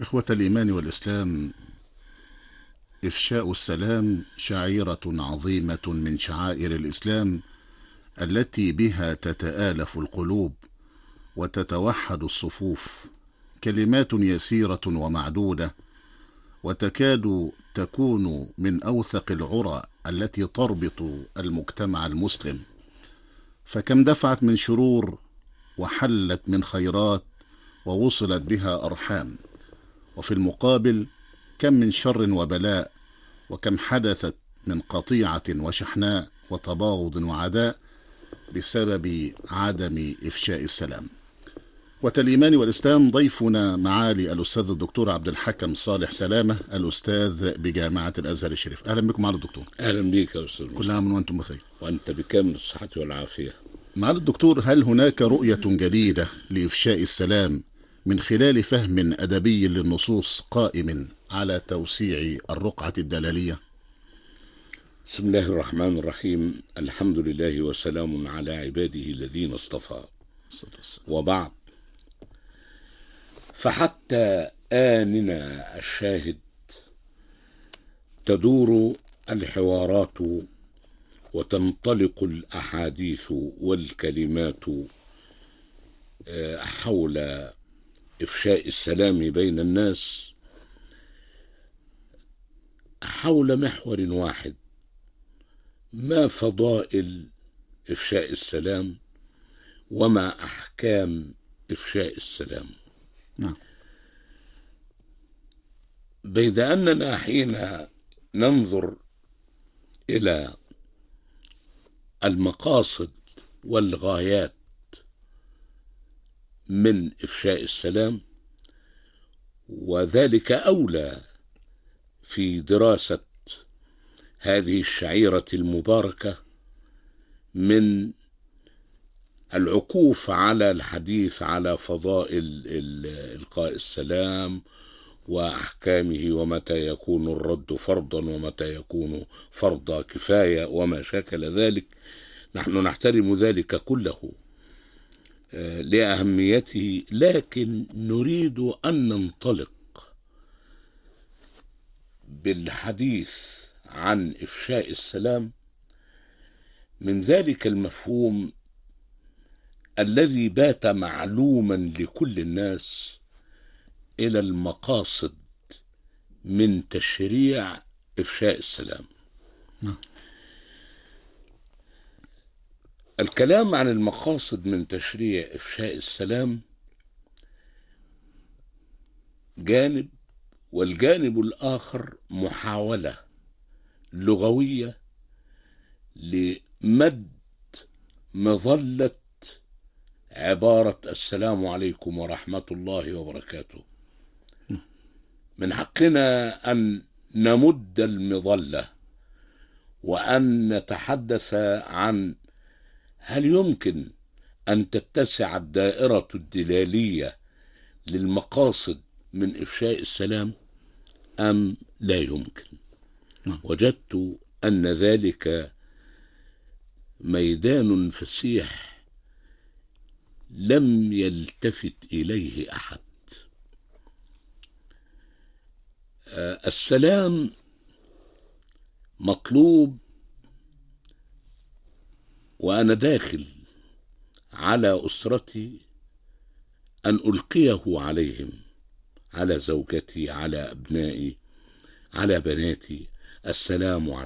إخوة الإيمان والإسلام، إفشاء السلام شعيرة عظيمة من شعائر الإسلام التي بها تتآلف القلوب وتتوحد الصفوف. كلمات يسيرة ومعدودة، وتكاد تكون من أوثق العرى التي تربط المجتمع المسلم، فكم دفعت من شرور وحلت من خيرات ووصلت بها أرحام، وفي المقابل كم من شر وبلاء، وكم حدثت من قطيعة وشحناء وتباغض وعداء بسبب عدم إفشاء السلام. والإيمان والإسلام، ضيفنا معالي الأستاذ الدكتور عبد الحكم صالح سلامة، الأستاذ بجامعة الأزهر الشريف. أهلا بكم معالي الدكتور. أهلا بك يا أستاذ كل عام وأنتم بخير. وأنت بكامل الصحة والعافية. معالي الدكتور، هل هناك رؤية جديدة لإفشاء السلام من خلال فهم أدبي للنصوص قائم على توسيع الرقعة الدلالية؟ بسم الله الرحمن الرحيم. الحمد لله وسلام على عباده الذين اصطفى، وبعد. فحتى آننا الشاهد تدور الحوارات وتنطلق الأحاديث والكلمات حول إفشاء السلام بين الناس حول محور واحد: ما فضائل إفشاء السلام وما أحكام إفشاء السلام. نعم. بيد أننا حين ننظر إلى المقاصد والغايات من إفشاء السلام، وذلك أولى في دراسة هذه الشعيرة المباركة من العكوف على الحديث على فضائل إلقاء السلام وأحكامه، ومتى يكون الرد فرضا ومتى يكون فرض كفاية وما شاكل ذلك. نحن نحترم ذلك كله لأهميته، لكن نريد أن ننطلق بالحديث عن إفشاء السلام من ذلك المفهوم الذي بات معلوما لكل الناس إلى المقاصد من تشريع إفشاء السلام. الكلام عن المقاصد من تشريع إفشاء السلام جانب، والجانب الآخر محاولة لغوية لمد مظلة عبارة السلام عليكم ورحمة الله وبركاته. من حقنا أن نمد المظلة وأن نتحدث عن هل يمكن أن تتسع الدائرة الدلالية للمقاصد من إفشاء السلام أم لا يمكن. وجدت أن ذلك ميدان فسيح لم يلتفت إليه أحد. السلام مطلوب، وأنا داخل على أسرتي أن ألقيه عليهم، على زوجتي، على أبنائي، على بناتي. السلام عليكم.